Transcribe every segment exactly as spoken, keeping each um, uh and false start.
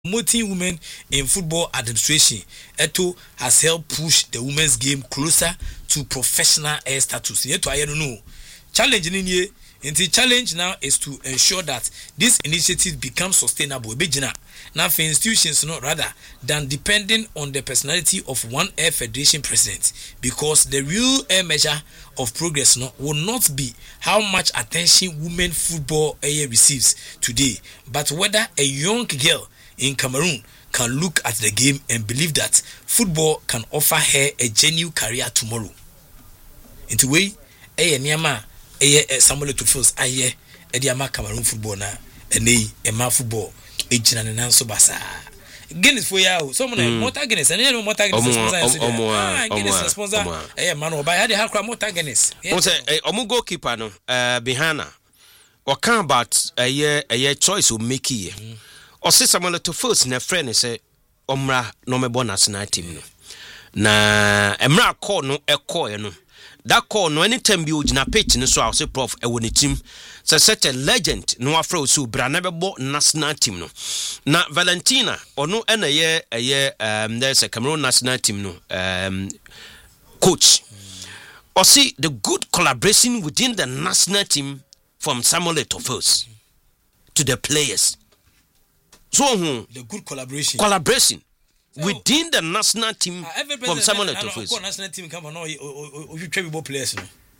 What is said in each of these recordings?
promoting women in football administration, Eto has helped push the women's game closer to professional air status. Yet I don't know. Challenge in here, and the challenge now is to ensure that this initiative becomes sustainable. Now, for institutions, not rather than depending on the personality of one air federation president, because the real air measure of progress no, will not be how much attention women football air receives today, but whether a young girl in Cameroon can look at the game and believe that football can offer her a genuine career tomorrow. In the way, a Niama, a Samuel to first, aye, a Diama Cameroon football na, a nay, a ma football, a Jinan so basa. Guinness for you, someone more Guinness, and you know more Guinness. Ah, Guinness sponsor, a man or by had a half more Guinness. Omu goalkeeper no, uh, Bihana. Or can about a year, a year choice will make ye. Or say Samuel to first, and a friend and say, Omra no me bonus na team no. Na Emra call no a call no. That call no anytime be ujina pitch no so I say prof e woni team. So such a legend no afro so bra never bo national team no. Na Valentina or no na ye a year um there's a Cameroon national team no um coach. Or see the good collaboration within the national team from Samuel Eto'o to the players. So the good collaboration. Collaboration so, within the national team uh, from Samuel Eto'o. National team come on, or you travel players.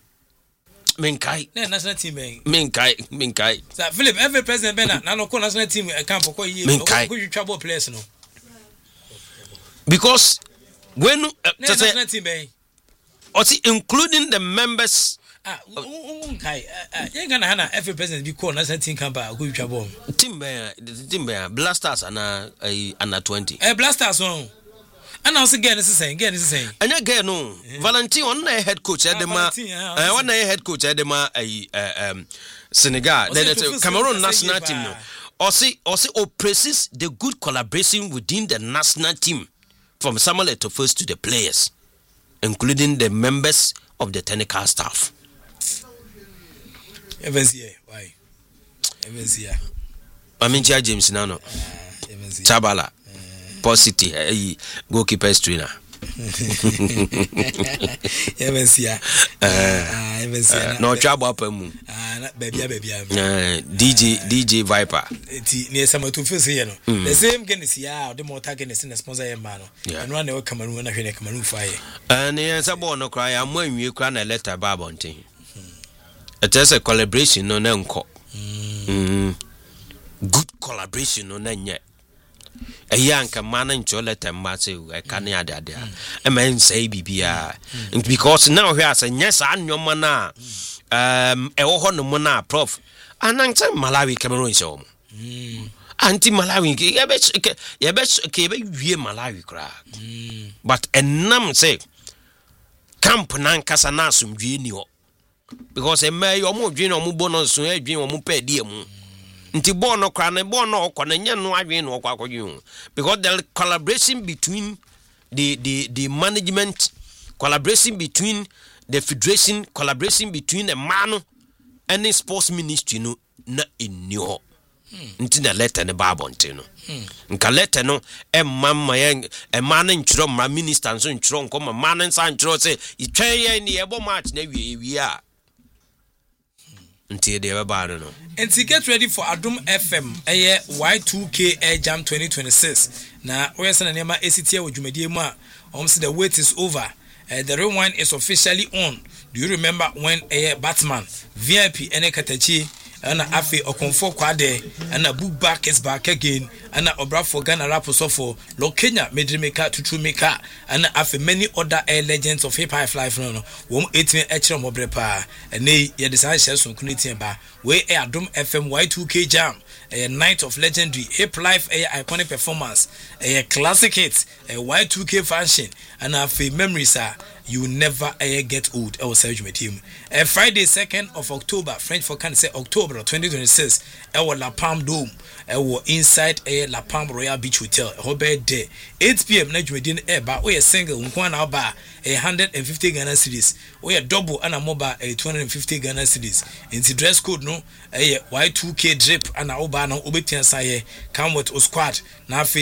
Minkai. No national team. Minkai. Minkai. So Philip, every president Bena, now no national team camp for you. Minkai. You travel players no. Because when uh, national team, or see including the members. Ah, okay. Ah, you gonna have every president be called national team camp. Go you travel. Team bear, team bear, Blasters and a under twenty. Eh, Blasters one. And also again, this is saying, again, this is saying. And again, no. Valentine, one head coach at the ma. One head coach at the ma. Um, Senegal, then it's Cameroon national team. No. Or see, or see, or praises the good collaboration within the national team from Samuel Eto'o to the players, including the members of the technical staff. Evans here, why? Evans here. I mean, James Nano, Chabala, Posity, goalkeeper trainer. Evans here. Evans here. No trouble up a moon. Ah, baby, baby. D J, D J Viper. Near some two first here. The same Guinness, yeah, the more Guinness in the sponsor, man. And one never come and I come and fire. And here's a born no cry. I'm when you cry a letter, Babonting. It is a collaboration on Uncle. Good collaboration on Nanya. A young man and Cholet and Matsu, a Canada there. A man say, B B R. Because now he has a yes, and your mana. Um, a Ohon Mona, Prof. And answer Malawi Cameroon show. Anti Malawi, Yabes, Kabe, Malawi crack. But a num say, Camp Nan Casanasum Genio. Because a may or more Gino Mubono, so a dream or Mupe Diamu. Nti bono kwane bono okwane nyano adwen no kwa kwayu because the collaboration between the the the management, collaboration between the federation, collaboration between the man and the sports ministry no na enyo nti na letter ne babo ntino nka letter no e mamma ye e man ntro ma minister nso ntro nko ma man nsa ntro se itwen ye ne ebo match na wie wie a until they ever bad no. And to get ready for Adum F M, a Y two K Air Jam twenty twenty-six. Now, where's the name of A C T with Jumedima? Almost the wait is over. Uh, the rewind is officially on. Do you remember when a Batman, V I P, and a Katachi, and a Afe or Comfort Quade, and a book back is back again, and a Obra for Ghana Raposofo, Lokenya, Medrimeka, Tutumeka, and Afe many other air legends of hip hop life. No, no, won't eat me extra mobrepa, and they design shells on Kuniti Bar, where a Dome F M Y two K Jam, a night of legendary hip life, a iconic performance, a classic hit, a Y two K fashion, and Afe memories are you never ever get old. I will say you team. Uh, Friday second of October, French for can say October twenty twenty-six. I will La Palm Dome. I will inside a La Palm Royal Beach Hotel. I bed there. eight p.m. na jumedin air ba we single nkwan na ba a one hundred fifty Ghana cedis. We a double and a mobile a two hundred fifty Ghana cedis. In the dress code no a Y two K drip and a oba no obetian saye come with a squad. Na